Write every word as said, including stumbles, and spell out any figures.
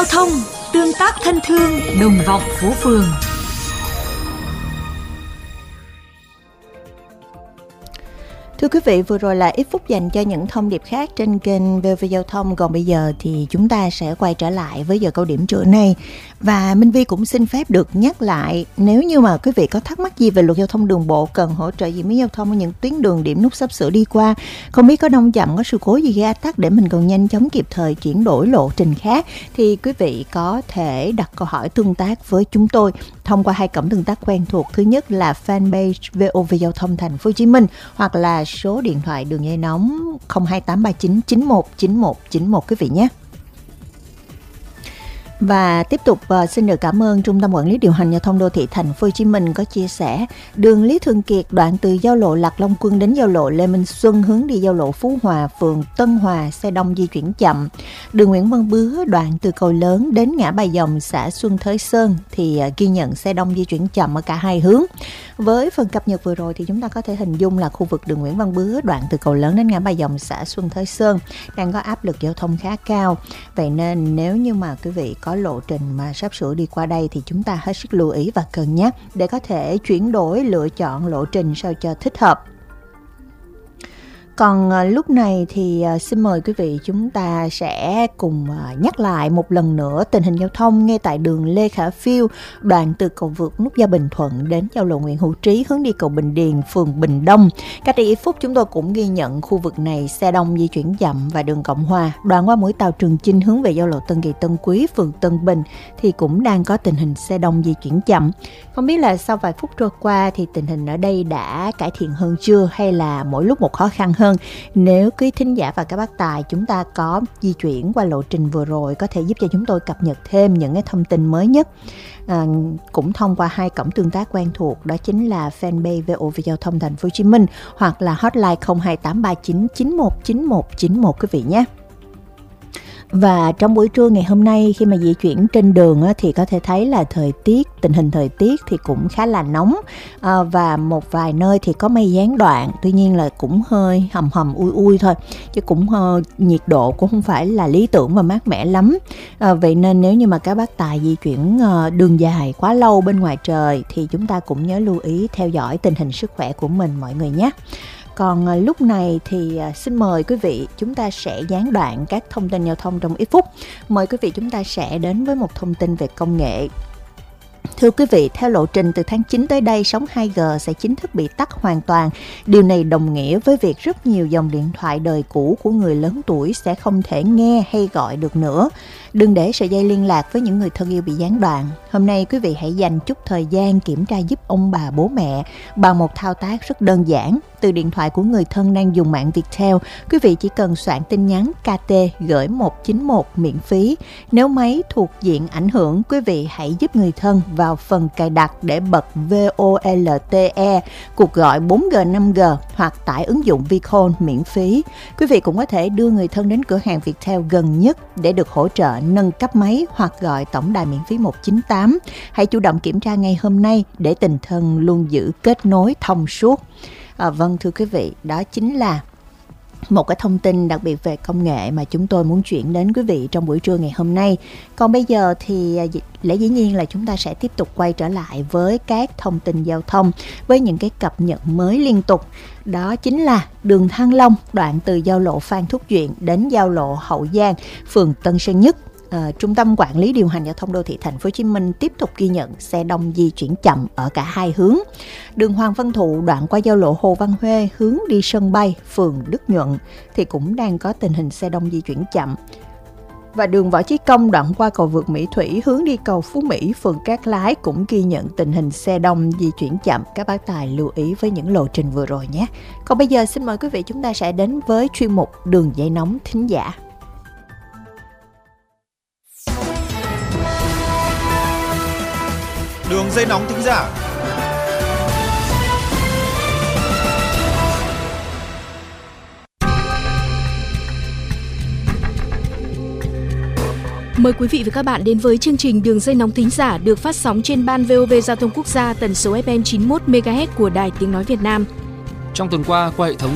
thông, tương tác thân thương, đồng vọng phố phường. Thưa quý vị, vừa rồi là ít phút dành cho những thông điệp khác trên kênh vê o vê Giao thông. Còn bây giờ thì chúng ta sẽ quay trở lại với giờ cao điểm trưa nay. Và Minh Vi cũng xin phép được nhắc lại, nếu như mà quý vị có thắc mắc gì về luật giao thông đường bộ, cần hỗ trợ gì với giao thông ở những tuyến đường điểm nút sắp sửa đi qua, không biết có đông chậm, có sự cố gì gây ách tắc để mình còn nhanh chóng kịp thời chuyển đổi lộ trình khác, thì quý vị có thể đặt câu hỏi tương tác với chúng tôi thông qua hai cổng tương tác quen thuộc. Thứ nhất là fanpage vê o vê Giao thông Thành phố Hồ Chí Minh, hoặc là số điện thoại đường dây nóng không hai tám ba chín chín một chín một chín một quý vị nhé. Và tiếp tục uh, xin được cảm ơn Trung tâm Quản lý Điều hành Giao thông Đô thị Thành phố Hồ Chí Minh có chia sẻ đường Lý Thường Kiệt đoạn từ giao lộ Lạc Long Quân đến giao lộ Lê Minh Xuân hướng đi giao lộ Phú Hòa, phường Tân Hòa xe đông di chuyển chậm. Đường Nguyễn Văn Bứa đoạn từ cầu lớn đến ngã Ba Dòng xã Xuân Thới Sơn thì uh, ghi nhận xe đông di chuyển chậm ở cả hai hướng. Với phần cập nhật vừa rồi thì chúng ta có thể hình dung là khu vực đường Nguyễn Văn Bứa đoạn từ cầu lớn đến ngã Ba Dòng xã Xuân Thới Sơn đang có áp lực giao thông khá cao. Vậy nên nếu như mà quý vị có lộ trình mà sắp sửa đi qua đây thì chúng ta hết sức lưu ý và cân nhắc để có thể chuyển đổi, lựa chọn lộ trình sao cho thích hợp. Còn uh, lúc này thì uh, xin mời quý vị chúng ta sẽ cùng uh, nhắc lại một lần nữa tình hình giao thông ngay tại đường Lê Khả Phiêu, đoạn từ cầu vượt nút giao Bình Thuận đến giao lộ Nguyễn Hữu Trí hướng đi cầu Bình Điền, phường Bình Đông. Cách đây ít phút chúng tôi cũng ghi nhận khu vực này xe đông di chuyển chậm, và đường Cộng Hòa đoạn qua mũi tàu Trường Chinh hướng về giao lộ Tân Kỳ Tân Quý, phường Tân Bình thì cũng đang có tình hình xe đông di chuyển chậm. Không biết là sau vài phút trôi qua thì tình hình ở đây đã cải thiện hơn chưa, hay là mỗi lúc một khó khăn hơn? Nếu quý thính giả và các bác tài chúng ta có di chuyển qua lộ trình vừa rồi có thể giúp cho chúng tôi cập nhật thêm những cái thông tin mới nhất à, cũng thông qua hai cổng tương tác quen thuộc, đó chính là fanpage vê o vê Giao thông Thành phố Hồ Chí Minh hoặc là hotline không hai tám ba chín chín một chín một chín một quý vị nhé. Và trong buổi trưa ngày hôm nay khi mà di chuyển trên đường thì có thể thấy là thời tiết, tình hình thời tiết thì cũng khá là nóng, à, và một vài nơi thì có mây gián đoạn, tuy nhiên là cũng hơi hầm hầm ui ui thôi, chứ cũng hơi, nhiệt độ cũng không phải là lý tưởng và mát mẻ lắm. À, vậy nên nếu như mà các bác tài di chuyển uh, đường dài quá lâu bên ngoài trời thì chúng ta cũng nhớ lưu ý theo dõi tình hình sức khỏe của mình mọi người nhé. Còn lúc này thì xin mời quý vị chúng ta sẽ gián đoạn các thông tin giao thông trong ít phút. Mời quý vị chúng ta sẽ đến với một thông tin về công nghệ. Thưa quý vị, theo lộ trình từ tháng chín tới đây, sóng hai G sẽ chính thức bị tắt hoàn toàn. Điều này đồng nghĩa với việc rất nhiều dòng điện thoại đời cũ của người lớn tuổi sẽ không thể nghe hay gọi được nữa. Đừng để sợi dây liên lạc với những người thân yêu bị gián đoạn. Hôm nay quý vị hãy dành chút thời gian kiểm tra giúp ông bà bố mẹ bằng một thao tác rất đơn giản. Từ điện thoại của người thân đang dùng mạng Viettel, quý vị chỉ cần soạn tin nhắn ca tê gửi một chín một miễn phí. Nếu máy thuộc diện ảnh hưởng, quý vị hãy giúp người thân vào phần cài đặt để bật vê o lờ tê e, cuộc gọi bốn G năm G hoặc tải ứng dụng Vcall miễn phí. Quý vị cũng có thể đưa người thân đến cửa hàng Viettel gần nhất để được hỗ trợ nâng cấp máy hoặc gọi tổng đài miễn phí một chín tám. Hãy chủ động kiểm tra ngay hôm nay để tình thân luôn giữ kết nối thông suốt. À, vâng thưa quý vị, đó chính là một cái thông tin đặc biệt về công nghệ mà chúng tôi muốn chuyển đến quý vị trong buổi trưa ngày hôm nay. Còn bây giờ thì lẽ dĩ nhiên là chúng ta sẽ tiếp tục quay trở lại với các thông tin giao thông với những cái cập nhật mới liên tục. Đó chính là đường Thăng Long đoạn từ giao lộ Phan Thúc Duyện đến giao lộ Hậu Giang, phường Tân Sơn Nhất. À, Trung tâm Quản lý Điều hành Giao thông Đô thị Thành phố Hồ Chí Minh tiếp tục ghi nhận xe đông di chuyển chậm ở cả hai hướng. Đường Hoàng Văn Thụ đoạn qua giao lộ Hồ Văn Huê hướng đi sân bay, phường Đức Nhuận thì cũng đang có tình hình xe đông di chuyển chậm. Và đường Võ Chí Công đoạn qua cầu vượt Mỹ Thủy hướng đi cầu Phú Mỹ, phường Cát Lái cũng ghi nhận tình hình xe đông di chuyển chậm. Các bác tài lưu ý với những lộ trình vừa rồi nhé. Còn bây giờ xin mời quý vị chúng ta sẽ đến với chuyên mục Đường Dây Nóng Thính Giả. Đường dây nóng thính giả. Mời quý vị và các bạn đến với chương trình Đường dây nóng thính giả được phát sóng trên ban vê o vê Giao thông Quốc gia tần số ép em chín mươi mốt mê ga héc của Đài Tiếng nói Việt Nam. Trong tuần qua, qua hệ thống